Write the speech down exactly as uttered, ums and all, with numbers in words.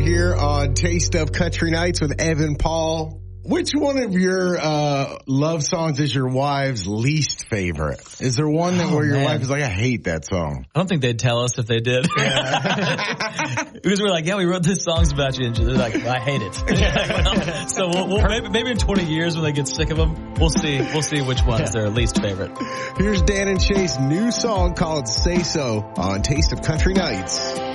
here on Taste of Country Nights with Evan Paul. Which one of your uh love songs is your wife's least favorite? Is there one that Oh, where your man. wife is like, I hate that song? I don't think they'd tell us if they did. Yeah. Because we're like, yeah, we wrote this songs about you. And they're like, I hate it. Well, so we'll, we'll, maybe, maybe in twenty years when they get sick of them, we'll see, we'll see which one is their least favorite. Here's Dan and Shays' new song called Say So on Taste of Country Nights.